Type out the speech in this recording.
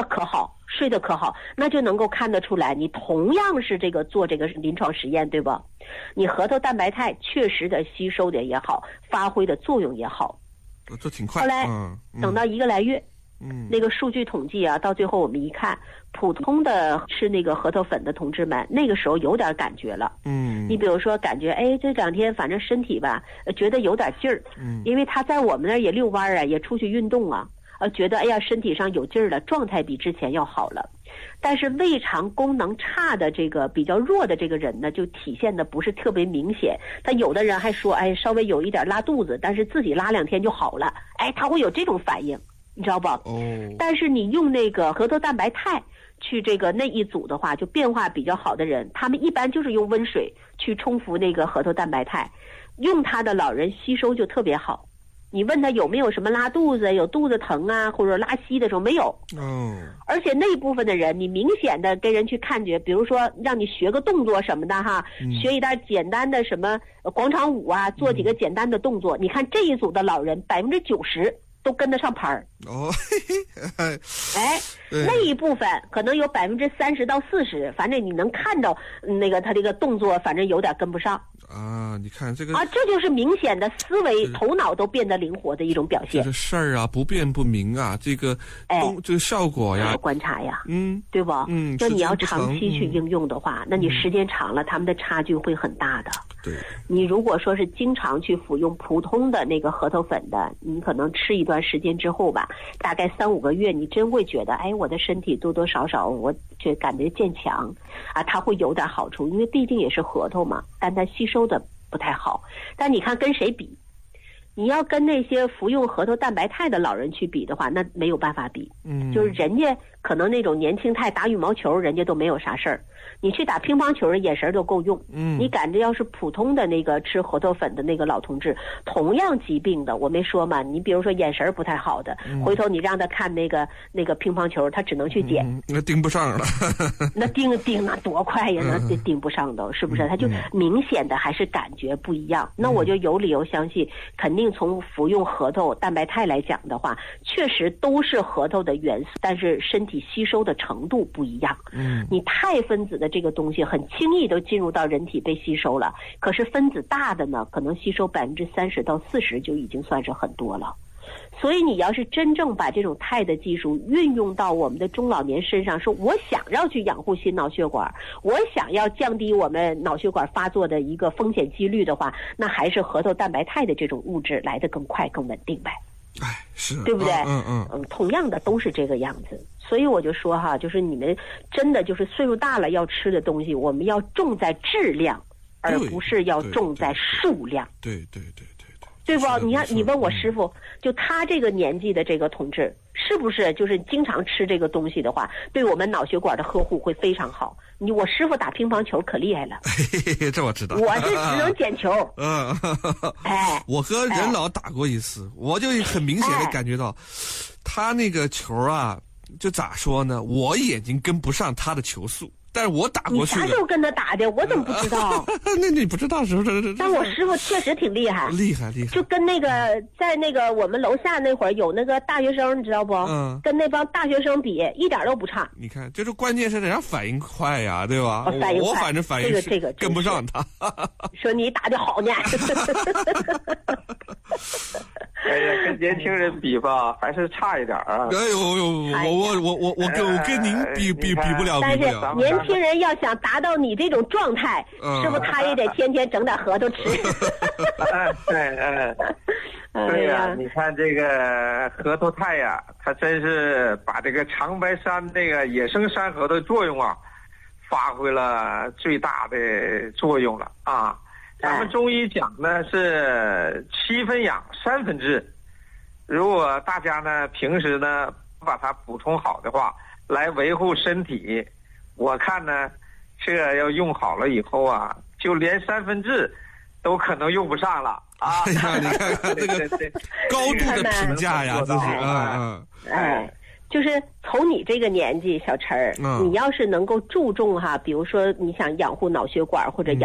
得可好，那就能够看得出来，你同样是这个做这个临床实验，对吧？你核桃蛋白肽确实的吸收的也好，发挥的作用也好， 这挺快。 后来等到1个来月，那个数据统计啊，到最后我们一看，普通的吃那个核桃粉的同志们，那个时候有点感觉了。你比如说感觉，哎，这2天反正身体吧，觉得有点劲儿。因为他在我们那儿也遛弯啊，也出去运动啊，觉得哎呀身体上有劲儿了，状态比之前要好了。但是胃肠功能差的这个比较弱的这个人呢，就体现的不是特别明显。他有的人还说，哎，稍微有一点拉肚子，但是自己拉2天就好了，哎，他会有这种反应。你知道吧？但是你用那个核桃蛋白肽去这个那一组的话，就变化比较好的人，他们一般就是用温水去冲服那个核桃蛋白肽，用它的老人吸收就特别好。你问他有没有什么拉肚子、有肚子疼啊，或者拉稀的时候，没有。而且那部分的人，你明显的跟人去看觉，比如说让你学个动作什么的哈，学一点简单的什么广场舞啊，做几个简单的动作，你看这一组的老人90%。都跟得上牌儿那一部分可能有30%到40%，反正你能看到那个他这个动作，反正有点跟不上啊。你看这个这就是明显的思维头脑都变得灵活的一种表现。 这个事儿啊，不变不明啊，这个这个效果呀， 观察呀，对吧？那你要长期去应用的话，那你时间长了，他们的差距会很大的。 对， 你如果说是经常去服用普通的那个核桃粉的，你可能吃一段时间之后吧，大概3-5个月，你真会觉得，哎，我的身体多多少少我就感觉渐强啊，它会有点好处，因为毕竟也是核桃嘛，但它吸收的不太好。但你看跟谁比？你要跟那些服用核桃蛋白肽的老人去比的话，那没有办法比。就是人家可能那种年轻态打羽毛球，人家都没有啥事儿。你去打乒乓球，眼神都够用。你感觉要是普通的那个吃核桃粉的那个老同志，同样疾病的，我没说嘛，你比如说眼神不太好的，回头你让他看那个乒乓球，他只能去捡， 那盯不上了。 那盯那多快呀，那盯不上都是不是？他就明显的还是感觉不一样。那我就有理由相信，肯定从服用核桃蛋白肽来讲的话，确实都是核桃的元素，但是身体吸收的程度不一样。你肽分子的这个东西很轻易都进入到人体被吸收了，可是分子大的呢，可能吸收30%到40%就已经算是很多了。所以你要是真正把这种肽的技术运用到我们的中老年身上，说我想要去养护心脑血管，我想要降低我们脑血管发作的一个风险几率的话，那还是核桃蛋白肽的这种物质来得更快更稳定呗。 是， 对不对？同样的都是这个样子。所以我就说哈，就是你们真的就是岁数大了要吃的东西，我们要重在质量，而不是要重在数量。对不？你问我师傅，就他这个年纪的这个同志，是不是就是经常吃这个东西的话，对我们脑血管的呵护会非常好？我师傅打乒乓球可厉害了， 这我知道。 我是只能捡球。 我和任老打过一次，我就很明显的感觉到，他那个球啊，就咋说呢？我眼睛跟不上他的球速。但是我打过去， 你啥时候跟他打的？我怎么不知道？ 那你不知道时候但我师傅确实挺厉害， 厉害。 就跟那个在那个我们楼下那会儿有那个大学生，你知道不？跟那帮大学生比，一点都不差。 你看，就是关键是人家反应快呀，对吧？我反正反应这个跟不上他。 说你打得好呢。 哎呀，跟年轻人比吧，还是差一点啊。 哎呦，我跟您比不了。 但是年轻人要想达到你这种状态，是不是他也得天天整点核桃吃？ 对呀，你看这个核桃肽呀，它真是把这个长白山这个野生山核的作用啊，发挥了最大的作用了啊。咱们中医讲呢是7分养3分治，如果大家呢平时呢把它补充好的话，来维护身体，我看呢这要用好了以后啊，就连3分治都可能用不上了啊！ 你看这个高度的评价呀，这是就是从你这个年纪，小陈儿，你要是能够注重哈，比如说你想养护脑血管或者